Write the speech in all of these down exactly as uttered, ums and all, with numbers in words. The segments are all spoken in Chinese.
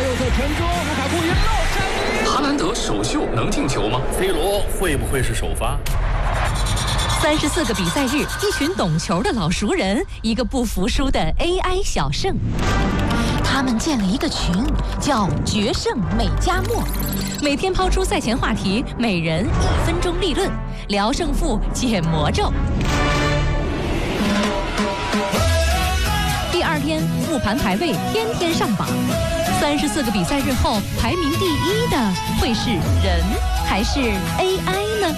右侧传中，卢卡库一漏， 哈兰德首秀能进球吗 ？C 罗会不会是首发？ 三十四个比赛日，一群懂球的老熟人，一个不服输的 A I 小胜。他们建了一个群，叫“决胜美加墨”，每天抛出赛前话题，每人一分钟立论，聊胜负，解魔咒。第二天复盘排位，天天上榜。三十四个比赛日后，排名第一的会是人还是 A I 呢？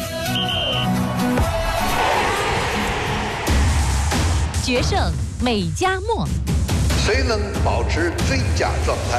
决胜美加墨， 谁能保持最佳状态？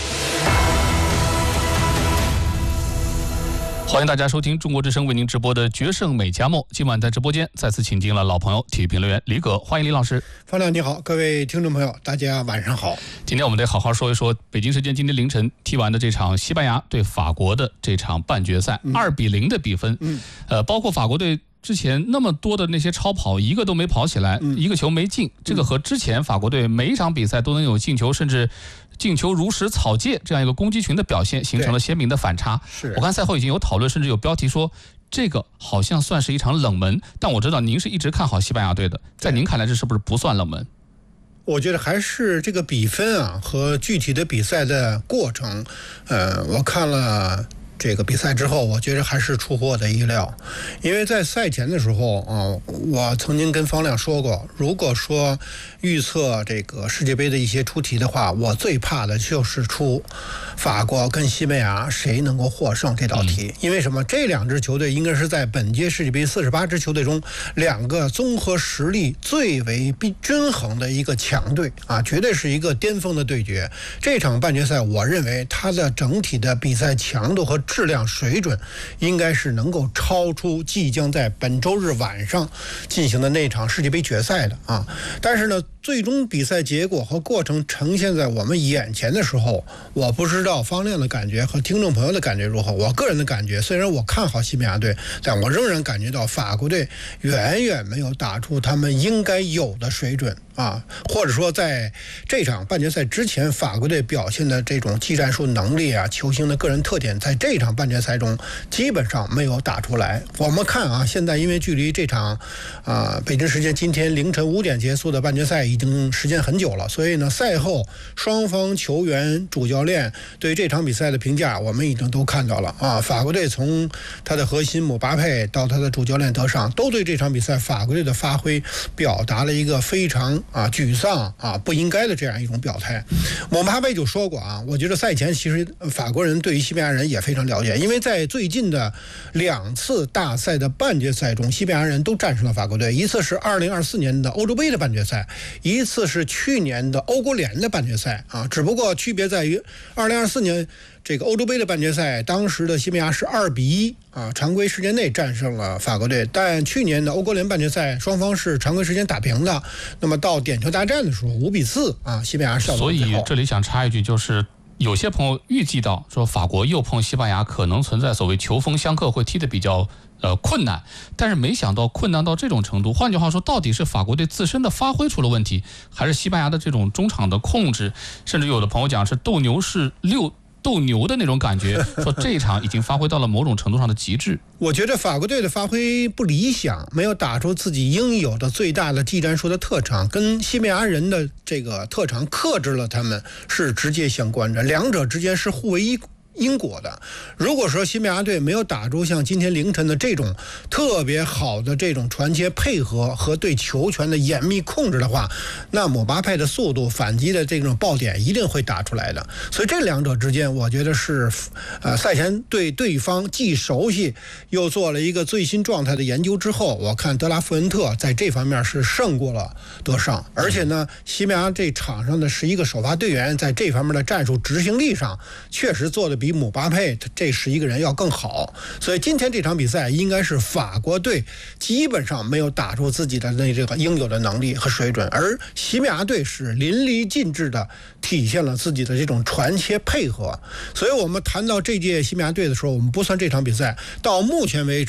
欢迎大家收听中国之声为您直播的《决胜美加墨》。今晚在直播间再次请进了老朋友体育评论员李葛，欢迎李老师。 方亮你好，各位听众朋友，大家晚上好。 今天我们得好好说一说北京时间今天凌晨踢完的这场西班牙对法国的这场半决赛，二、嗯、比零的比分。嗯，呃，包括法国队之前那么多的那些超跑，一个都没跑起来，嗯、一个球没进，这个和之前法国队每一场比赛都能有进球，甚至进球如实草芥这样一个攻击群的表现，形成了鲜明的反差。我看赛后已经有讨论，甚至有标题说这个好像算是一场冷门，但我知道您是一直看好西班牙队的，在您看来这是不是不算冷门？ 我觉得还是这个比分啊和具体的比赛的过程，呃，我看了这个比赛之后，我觉得还是出乎我的意料，因为在赛前的时候啊，我曾经跟方亮说过，如果说预测这个世界杯的一些出题的话，我最怕的就是出法国跟西班牙谁能够获胜这道题。因为什么？这两支球队应该是在本届世界杯四十八支球队中两个综合实力最为均衡的一个强队啊，绝对是一个巅峰的对决。这场半决赛，我认为它的整体的比赛强度和质量水准应该是能够超出即将在本周日晚上进行的那场世界杯决赛的啊。但是呢，最终比赛结果和过程呈现在我们眼前的时候，我不知道方亮的感觉和听众朋友的感觉如何。我个人的感觉，虽然我看好西班牙队，但我仍然感觉到法国队远远没有打出他们应该有的水准啊，或者说在这场半决赛之前，法国队表现的这种技战术能力啊，球星的个人特点，在这场半决赛中基本上没有打出来。我们看啊，现在因为距离这场啊北京时间今天凌晨五点结束的半决赛已经时间很久了，所以呢，赛后双方球员、主教练对这场比赛的评价，我们已经都看到了啊。法国队从他的核心姆巴佩到他的主教练德尚，都对这场比赛法国队的发挥表达了一个非常啊沮丧啊不应该的这样一种表态。姆巴佩就说过啊，我觉得赛前其实法国人对于西班牙人也非常了解，因为在最近的两次大赛的半决赛中，西班牙人都战胜了法国队，一次是二零二四年的欧洲杯的半决赛，一次是去年的欧国联的半决赛啊，只不过区别在于二零二四年这个欧洲杯的半决赛，当时的西班牙是二比一啊，常规时间内战胜了法国队。但去年的欧国联半决赛，双方是常规时间打平的。那么到点球大战的时候，五比四啊，西班牙笑到最后。 所以这里想插一句，就是有些朋友预计到说法国又碰西班牙，可能存在所谓球风相克，会踢得比较呃困难。但是没想到困难到这种程度。换句话说，到底是法国队自身的发挥出了问题，还是西班牙的这种中场的控制？甚至有的朋友讲是斗牛士六。斗牛的那种感觉，说这一场已经发挥到了某种程度上的极致。 我觉得法国队的发挥不理想，没有打出自己应有的最大的技战术的特长，跟西班牙人的这个特长克制了他们，是直接相关的，两者之间是互为一因果的。如果说西班牙队没有打出像今天凌晨的这种特别好的这种传切配合和对球权的严密控制的话，那姆巴佩的速度反击的这种爆点一定会打出来的。所以这两者之间，我觉得是呃赛前对对方既熟悉又做了一个最新状态的研究之后，我看德拉富恩特在这方面是胜过了德尚。而且呢，西班牙这场上的十一个首发队员在这方面的战术执行力上确实做的比姆巴佩这十一个人要更好。所以今天这场比赛应该是法国队基本上没有打出自己的那这个应有的能力和水准，而西班牙队是淋漓尽致的体现了自己的这种传切配合。所以我们谈到这届西班牙队的时候，我们不算这场比赛，到目前为止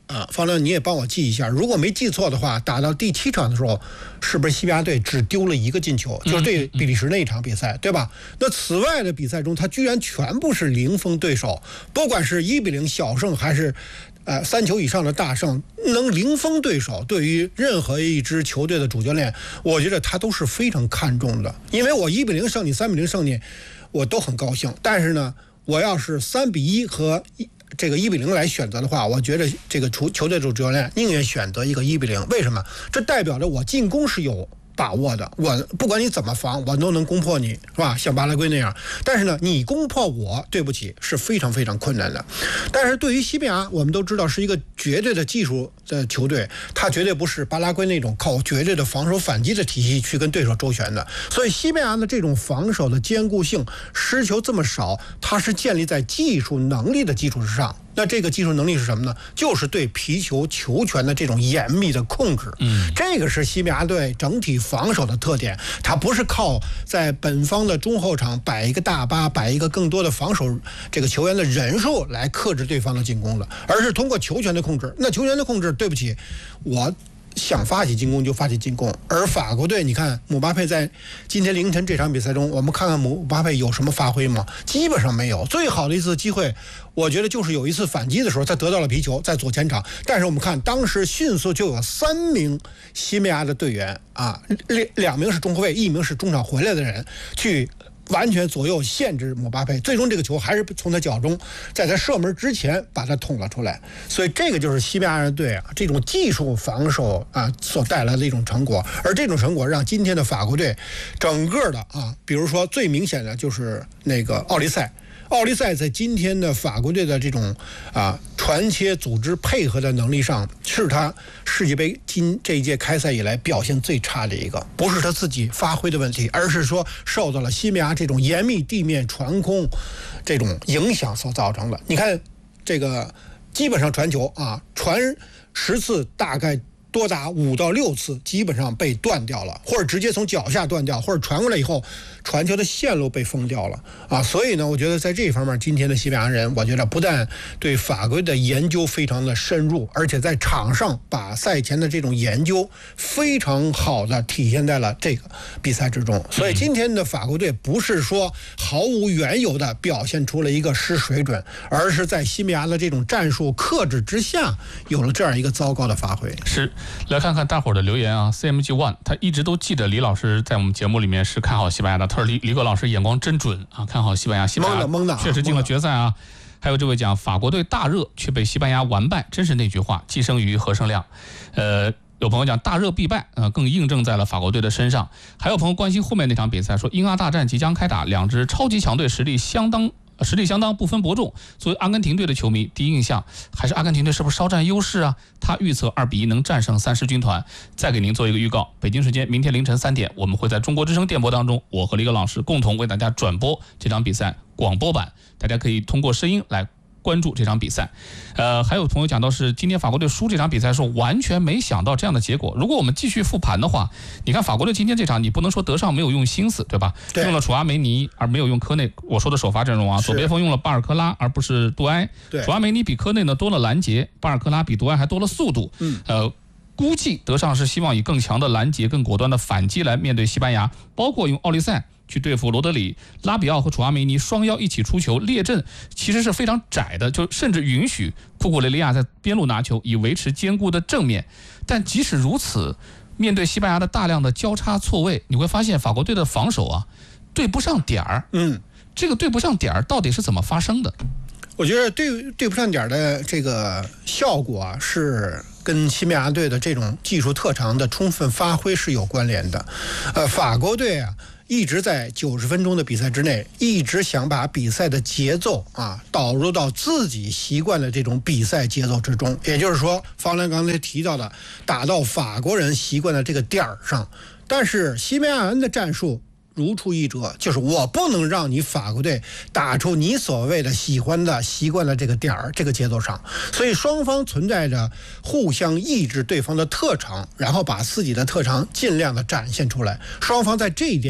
啊，方亮你也帮我记一下，如果没记错的话，打到第七场的时候，是不是西班牙队只丢了一个进球，就是对比利时那一场比赛，对吧？那此外的比赛中，他居然全部是零封对手，不管是一比零小胜还是呃三球以上的大胜，能零封对手，对于任何一支球队的主教练，我觉得他都是非常看重的。因为我一比零胜你，三比零胜你，我都很高兴。但是呢，我要是三比一和一这个一比零来选择的话，我觉得这个球球队主教练宁愿选择一个一比零。为什么？这代表着我进攻是有把握的，我不管你怎么防，我都能攻破你，是吧？像巴拉圭那样。但是呢，你攻破我，对不起，是非常非常困难的。但是对于西班牙，我们都知道是一个绝对的技术的球队，他绝对不是巴拉圭那种靠绝对的防守反击的体系去跟对手周旋的。所以西班牙的这种防守的坚固性，失球这么少，它是建立在技术能力的基础之上。那这个技术能力是什么呢？就是对皮球球权的这种严密的控制。嗯，这个是西班牙队整体防守的特点。它不是靠在本方的中后场摆一个大巴，摆一个更多的防守这个球员的人数来克制对方的进攻的，而是通过球权的控制。那球权的控制，对不起，我想发起进攻就发起进攻。而法国队，你看姆巴佩在今天凌晨这场比赛中，我们看看姆巴佩有什么发挥吗？基本上没有。最好的一次机会，我觉得就是有一次反击的时候，他得到了皮球，在左前场。但是我们看当时迅速就有三名西班牙的队员啊，两两名是中后卫，一名是中场回来的人去完全左右限制姆巴佩，最终这个球还是从他脚中，在他射门之前把他捅了出来。所以这个就是西班牙人队啊这种技术防守啊所带来的一种成果，而这种成果让今天的法国队整个的啊，比如说最明显的就是那个奥利赛。奥利赛在今天的法国队的这种啊传切、组织、配合的能力上，是他世界杯今这一届开赛以来表现最差的一个。不是他自己发挥的问题，而是说受到了西班牙这种严密地面传控这种影响所造成的。你看这个基本上传球啊，传十次大概多达五到六次基本上被断掉了，或者直接从脚下断掉，或者传过来以后传球的线路被封掉了啊！所以呢，我觉得在这一方面，今天的西班牙人，我觉得不但对法国的研究非常的深入，而且在场上把赛前的这种研究非常好的体现在了这个比赛之中。所以今天的法国队不是说毫无缘由的表现出了一个失水准，而是在西班牙的这种战术克制之下，有了这样一个糟糕的发挥。 是。来看看大伙儿的留言啊 ，C M G One 他一直都记得李老师在我们节目里面是看好西班牙的，他说李李葛老师眼光真准啊，看好西班牙，西班牙确实进了决赛啊。还有这位讲法国队大热却被西班牙完败，真是那句话，寄生于何生亮。呃，有朋友讲大热必败，呃，更印证在了法国队的身上。还有朋友关心后面那场比赛，说英阿大战即将开打，两支超级强队实力相当。实力相当，不分伯仲。作为阿根廷队的球迷，第一印象还是阿根廷队是不是稍占优势啊？他预测二比一能战胜三狮军团。再给您做一个预告，北京时间明天凌晨三点，我们会在中国之声电波当中，我和李葛老师共同为大家转播这场比赛广播版，大家可以通过声音来关注这场比赛。呃，还有朋友讲到是今天法国队输这场比赛，说完全没想到这样的结果。如果我们继续复盘的话，你看法国队今天这场，你不能说德尚没有用心思，对吧？ 对， 用了楚阿梅尼而没有用科内。我说的首发阵容啊，左边锋用了巴尔科拉而不是杜埃。 对， 楚阿梅尼比科内呢多了拦截，巴尔科拉比杜埃还多了速度。嗯，呃。估计德尚是希望以更强的拦截、更果断的反击来面对西班牙，包括用奥利赛去对付罗德里、拉比奥和楚阿梅尼双腰一起出球，列阵其实是非常窄的，就甚至允许库库雷利亚在边路拿球，以维持坚固的正面。但即使如此，面对西班牙的大量的交叉错位，你会发现法国队的防守啊对不上点儿。嗯，这个对不上点儿到底是怎么发生的？ 我觉得对对不上点的这个效果啊，是跟西班牙队的这种技术特长的充分发挥是有关联的。呃，法国队啊，一直在九十分钟的比赛之内，一直想把比赛的节奏啊导入到自己习惯的这种比赛节奏之中。也就是说，方亮刚才提到的，打到法国人习惯的这个点儿上。但是西班牙人的战术如出一辙，就是我不能让你法国队打出你所谓的喜欢的习惯的这个点儿这个节奏上，所以双方存在着互相抑制对方的特长，然后把自己的特长尽量的展现出来。双方在这一点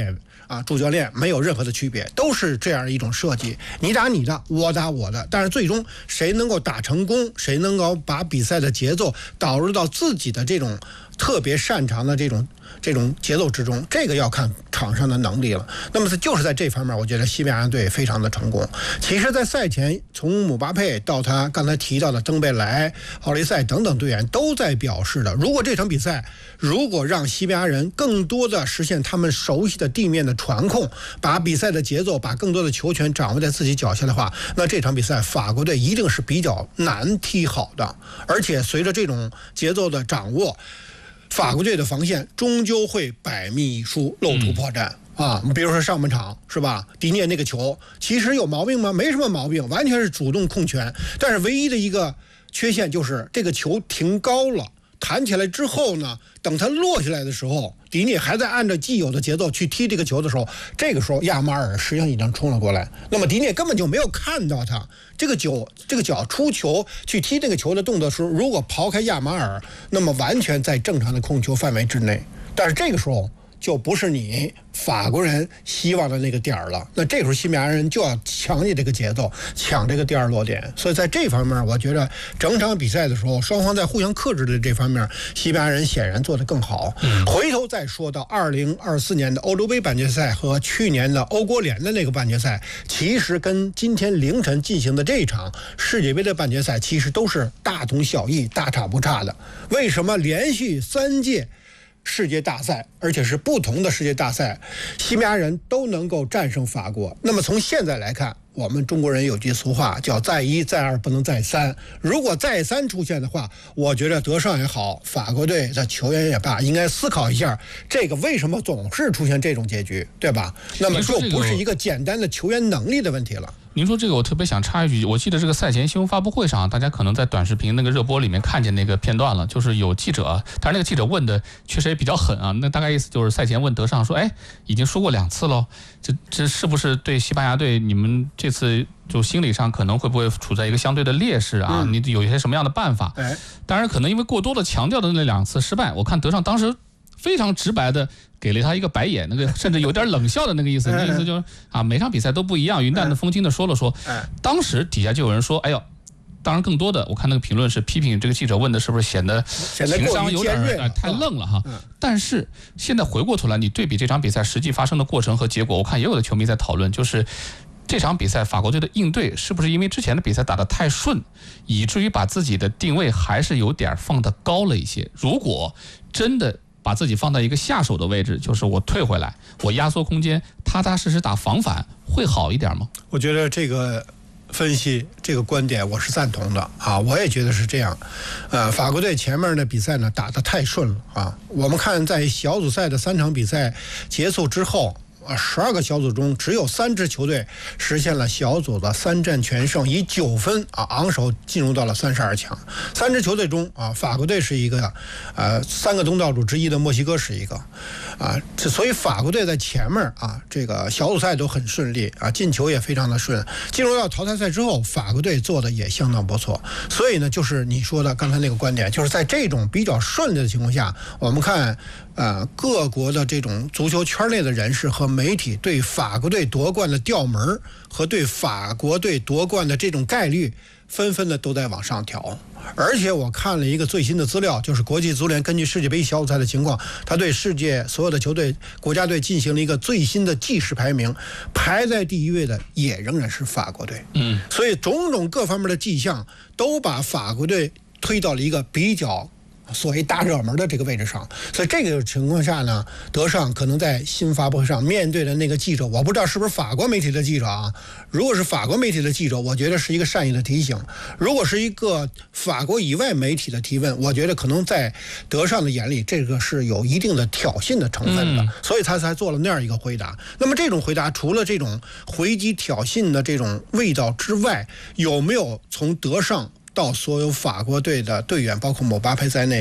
啊主教练没有任何的区别，都是这样一种设计，你打你的，我打我的，但是最终谁能够打成功，谁能够把比赛的节奏导入到自己的这种特别擅长的这种这种节奏之中，这个要看场上的能力了。那么就是在这方面，我觉得西班牙队非常的成功。其实，在赛前，从姆巴佩到他刚才提到的登贝莱、奥利塞等等队员都在表示的，如果这场比赛如果让西班牙人更多的实现他们熟悉的地面的传控，把比赛的节奏，把更多的球权掌握在自己脚下的话，那这场比赛法国队一定是比较难踢好的。而且随着这种节奏的掌握，法国队的防线终究会百密一疏，露出破绽。啊，比如说上半场是吧？迪涅那个球其实有毛病吗？没什么毛病，完全是主动控权。但是唯一的一个缺陷就是这个球停高了，弹起来之后呢，等它落下来的时候，迪涅还在按照既有的节奏去踢这个球的时候，这个时候亚马尔实际上已经冲了过来，那么迪涅根本就没有看到他这个脚这个脚出球去踢这个球的动作时候，如果刨开亚马尔，那么完全在正常的控球范围之内。但是这个时候就不是你法国人希望的那个点儿了，那这时候西班牙人就要抢你这个节奏，抢这个第二落点。所以在这方面，我觉得整场比赛的时候，双方在互相克制的这方面，西班牙人显然做得更好。嗯、回头再说到二零二四年的欧洲杯半决赛和去年的欧国联的那个半决赛，其实跟今天凌晨进行的这场世界杯的半决赛，其实都是大同小异、大差不差的。为什么连续三届世界大赛，而且是不同的世界大赛，西班牙人都能够战胜法国？那么从现在来看，我们中国人有句俗话叫再一再二不能再三，如果再三出现的话，我觉得德尚也好，法国队的球员也罢，应该思考一下，这个为什么总是出现这种结局，对吧？那么就不是一个简单的球员能力的问题了。 您说这个，我特别想插一句，我记得这个赛前新闻发布会上，大家可能在短视频那个热播里面看见那个片段了，就是有记者，当然那个记者问的确实也比较狠啊，那大概意思就是赛前问德尚说，哎，已经说过两次了，这这是不是对西班牙队你们这次就心理上可能会不会处在一个相对的劣势啊？嗯、你有一些什么样的办法？哎，当然可能因为过多的强调的那两次失败，我看德尚当时非常直白的给了他一个白眼，那个甚至有点冷笑的那个意思，那意思就是啊，每场比赛都不一样，云淡的风轻的说了说。当时底下就有人说，哎呦，当然更多的我看那个评论是批评这个记者问的是不是显得情商有点、呃、太愣了哈。但是现在回过头来，你对比这场比赛实际发生的过程和结果，我看也有的球迷在讨论，就是这场比赛法国队的应对是不是因为之前的比赛打得太顺，以至于把自己的定位还是有点放得高了一些。如果真的把自己放在一个下手的位置，就是我退回来，我压缩空间，踏踏实实打防反，会好一点吗？ 我觉得这个分析这个观点我是赞同的啊，我也觉得是这样。呃，法国队前面的比赛呢打得太顺了啊。我们看在小组赛的三场比赛结束之后，啊，十二个小组中只有三支球队实现了小组的三战全胜，以九分啊昂首进入到了三十二强。三支球队中啊，法国队是一个，呃，三个东道主之一的墨西哥是一个，啊，所以法国队在前面啊，这个小组赛都很顺利啊，进球也非常的顺。进入到淘汰赛之后，法国队做的也相当不错。所以呢，就是你说的刚才那个观点，就是在这种比较顺利的情况下，我们看。呃，各国的这种足球圈内的人士和媒体对法国队夺冠的调门和对法国队夺冠的这种概率，纷纷的都在往上调。而且我看了一个最新的资料，就是国际足联根据世界杯小组赛的情况，他对世界所有的球队国家队进行了一个最新的计时排名，排在第一位的也仍然是法国队。嗯，所以种种各方面的迹象都把法国队推到了一个比较所谓大热门的这个位置上。所以这个情况下呢，德尚可能在新发布会上面对的那个记者，我不知道是不是法国媒体的记者啊，如果是法国媒体的记者，我觉得是一个善意的提醒；如果是一个法国以外媒体的提问，我觉得可能在德尚的眼里，这个是有一定的挑衅的成分的，所以他才做了那样一个回答。那么这种回答除了这种回击挑衅的这种味道之外，有没有从德尚到所有法国队的队员，包括姆巴佩在内